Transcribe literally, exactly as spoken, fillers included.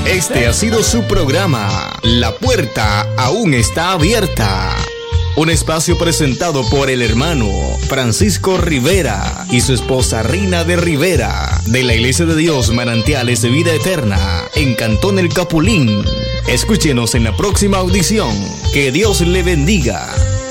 Este ha sido su programa. La puerta aún está abierta. Un espacio presentado por el hermano Francisco Rivera y su esposa Rina de Rivera, de la Iglesia de Dios Manantiales de Vida Eterna, en Cantón El Capulín. Escúchenos en la próxima audición. Que Dios le bendiga.